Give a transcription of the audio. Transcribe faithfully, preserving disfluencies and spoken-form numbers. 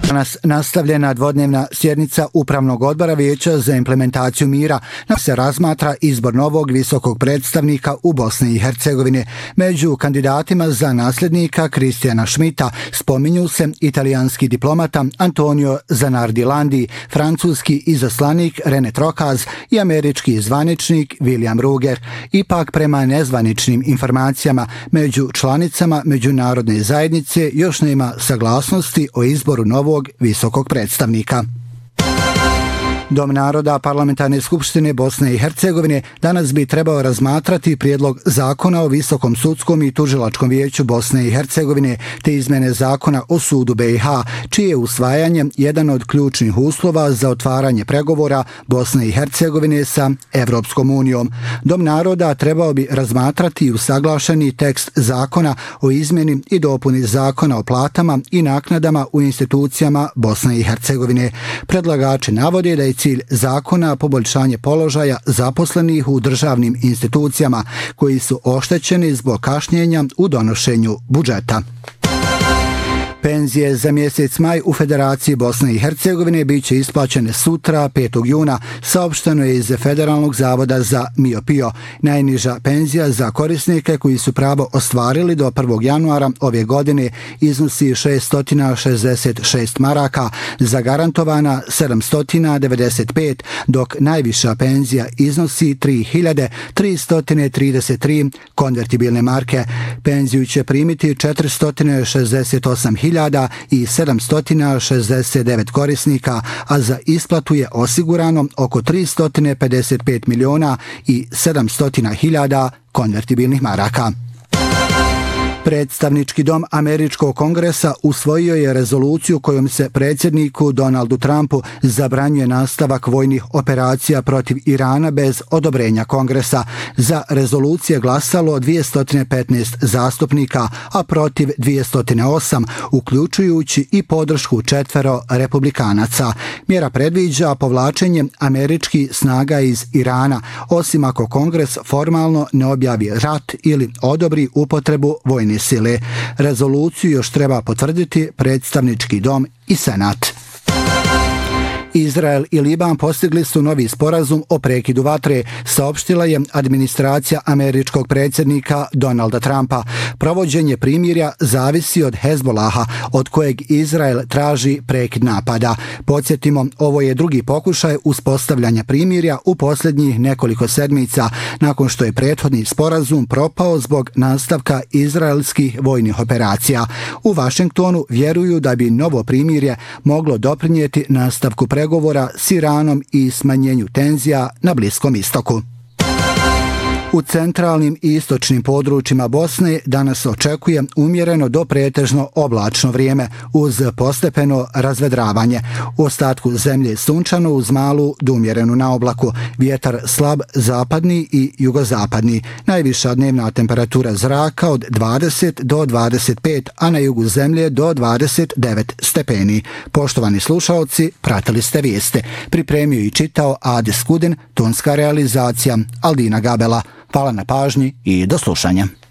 Danas nastavljena dvodnevna sjednica Upravnog odbora Vijeća za implementaciju mira, na se razmatra izbor novog visokog predstavnika u Bosni i Hercegovini. Među kandidatima za nasljednika Kristijana Schmidta spominju se italijanski diplomata Antonio Zanardi, francuski izaslanik René Trokaz i američki zvaničnik William Ruger. Ipak, prema nezvaničnim informacijama, među članicama međunarodne zajednice još nema saglasnosti o izboru novog visokog predstavnika. Dom naroda Parlamentarne skupštine Bosne i Hercegovine danas bi trebao razmatrati prijedlog zakona o Visokom sudskom i tužilačkom vijeću Bosne i Hercegovine te izmene zakona o sudu B i H, čije je usvajanje jedan od ključnih uslova za otvaranje pregovora Bosne i Hercegovine sa Evropskom unijom. Dom naroda trebao bi razmatrati usaglašeni tekst zakona o izmjeni i dopuni zakona o platama i naknadama u institucijama Bosne i Hercegovine. Predlagači navode da je cilj zakona poboljšanje položaja zaposlenih u državnim institucijama koji su oštećeni zbog kašnjenja u donošenju budžeta. Penzije za mjesec maj u Federaciji Bosne i Hercegovine bit će isplaćene sutra, petog juna, saopšteno je iz Federalnog zavoda za miopio. Najniža penzija za korisnike koji su pravo ostvarili do prvog januara ove godine iznosi šeststo šezdeset šest maraka, zagarantovana sedamsto devedeset pet, dok najviša penzija iznosi tri hiljade tristo trideset tri konvertibilne marke. Penziju će primiti četiristo šezdeset osam hiljada i sedamsto šezdeset devet korisnika, a za isplatu je osigurano oko tristo pedeset pet miliona i sedamsto hiljada konvertibilnih maraka. Predstavnički dom Američkog kongresa usvojio je rezoluciju kojom se predsjedniku Donaldu Trumpu zabranjuje nastavak vojnih operacija protiv Irana bez odobrenja kongresa. Za rezolucije glasalo dvjesto petnaest zastupnika, a protiv dvjesto osam, uključujući i podršku četvero republikanaca. Mjera predviđa povlačenje američkih snaga iz Irana, osim ako kongres formalno ne objavi rat ili odobri upotrebu vojnih sile. Rezoluciju još treba potvrditi predstavnički dom i senat. Izrael i Liban postigli su novi sporazum o prekidu vatre, saopštila je administracija američkog predsjednika Donalda Trumpa. Provođenje primirja zavisi od Hezbolaha, od kojeg Izrael traži prekid napada. Podsjetimo, ovo je drugi pokušaj uspostavljanja primirja u posljednjih nekoliko sedmica, nakon što je prethodni sporazum propao zbog nastavka izraelskih vojnih operacija. U Vašingtonu vjeruju da bi novo primirje moglo doprinijeti nastavku pregovora pregovora s Iranom i smanjenju tenzija na Bliskom istoku. U centralnim i istočnim područjima Bosne danas očekuje umjereno do pretežno oblačno vrijeme uz postepeno razvedravanje. U ostatku zemlje sunčano uz malu do umjerenu na oblaku. Vjetar slab zapadni i jugozapadni. Najviša dnevna temperatura zraka od dvadeset do dvadeset pet, a na jugu zemlje do dvadeset devet stepeni. Poštovani slušaoci, pratili ste vijeste. Pripremio i čitao Ade Skudin, tonska realizacija Aldina Gabela. Hvala na pažnji i do slušanja.